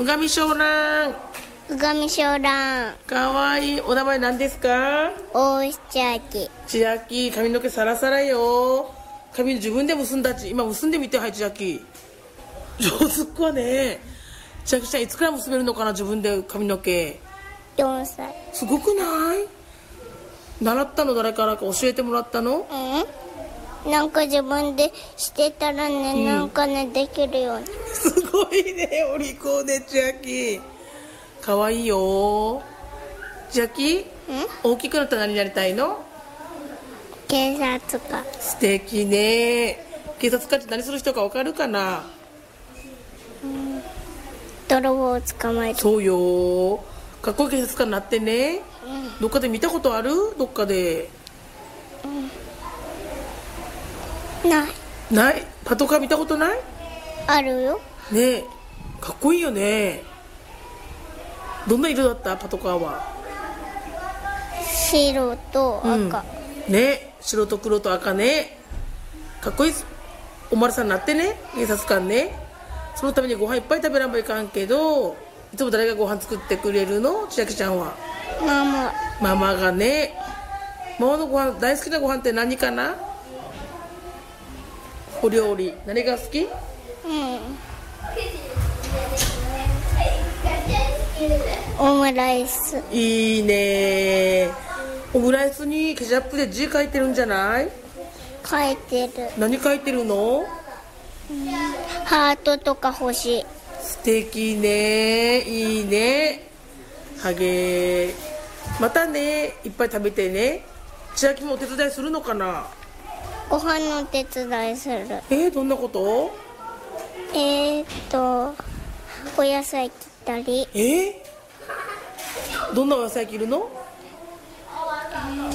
うがみしょうらん。 うがみしょうらん。 かわいい。お名前何ですか？ 大石千秋。 千秋、髪の毛サラサラよ。髪自分で結んだち。今結んでみて、はい、千秋。上手っ子はね。千秋ちゃんいつから結べるのかな、自分で髪の毛。 4歳。 すごくない？習ったの？誰からか教えてもらったの？ なんか自分でしてたらね、なんかね、できるように。 すごいね、お利口ね、千秋。かわいいよ。千秋、大きくなったら何になりたいの？ 警察官。 素敵ね。警察官って何する人か分かるかな？ 泥棒を捕まえる。 そうよ。かっこいい警察官になってね。どっかで見たことある？どっかで。 ない。 ない？パトカー見たことない？ あるよ。 ねえ、かっこいいよね。どんな色だった？パトカーは。 白と赤。 ね、白と黒と赤ね。かっこいいおまるさんになってね、警察官ね。そのためにご飯いっぱい食べらんばいかんけど、いつも誰がご飯作ってくれるの？千秋ちゃんは。 ママ。 ママがね。ママのご飯、大好きなご飯って何かな？お料理何が好き？ オムライス。 いいね。オムライスにケチャップで字書いてるんじゃない？ 書いてる。 何書いてるの？ ハートとか星。 素敵ね。いいね。はげ。またね、いっぱい食べてね。千秋もお手伝いするのかな？ ご飯のお手伝いする。 どんなこと？ お野菜切ったり。 どんなお野菜切るの？